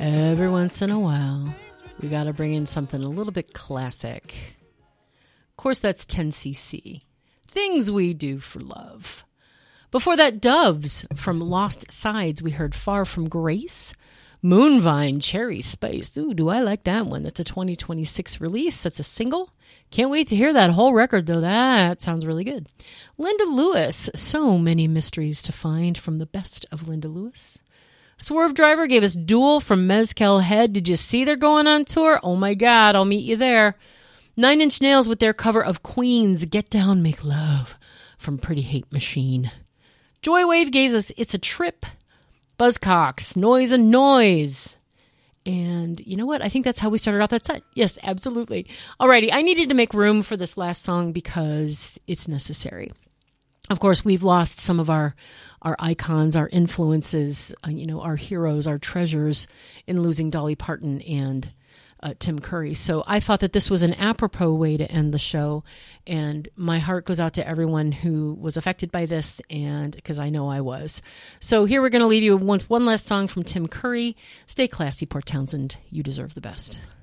Every once in a while, we got to bring in something a little bit classic. Of course, that's 10cc. Things We Do for Love. Before that, Doves from Lost Sides. We heard Far From Grace. Moonvine, Cherry Spice. Ooh, do I like that one. That's a 2026 release. That's a single. Can't wait to hear that whole record, though. That sounds really good. Linda Lewis. So many mysteries to find from the best of Linda Lewis. Swerve Driver gave us Duel from Mezcal Head. Did you see they're going on tour? Oh my God, I'll meet you there. 9 Inch Nails with their cover of Queen's Get Down, Make Love from Pretty Hate Machine. Joywave gave us It's a Trip. Buzzcocks, Noise and Noise. And you know what? I think that's how we started off that set. Yes, absolutely. Alrighty, I needed to make room for this last song because it's necessary. Of course, we've lost some of our icons, our influences, our heroes, our treasures in losing Dolly Parton and Tim Curry. So I thought that this was an apropos way to end the show. And my heart goes out to everyone who was affected by this, and because I know I was. So here we're going to leave you with one last song from Tim Curry. Stay classy, Port Townsend. You deserve the best.